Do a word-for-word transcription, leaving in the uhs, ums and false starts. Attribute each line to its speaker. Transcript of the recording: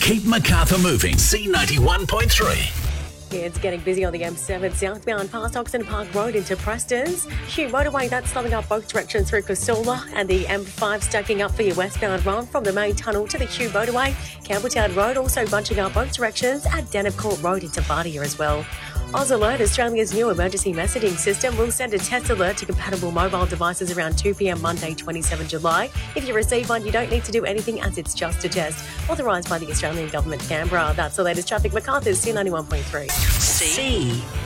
Speaker 1: Keep Macarthur moving. C ninety-one point three.
Speaker 2: It's getting busy on the M seven southbound past Oxon Park Road into Preston's. Hugh motorway, that's slowing up both directions through Casula, and the M five stacking up for your westbound run from the main tunnel to the Hugh motorway. Campbelltown Road also bunching up both directions at Denham Court Road into Bardia as well. Oz Alert, Australia's new emergency messaging system, will send a test alert to compatible mobile devices around two p.m. Monday, twenty-seventh of July. If you receive one, you don't need to do anything as it's just a test. Authorised by the Australian Government, Canberra. That's the latest traffic. Macarthur's C ninety-one point three.
Speaker 1: C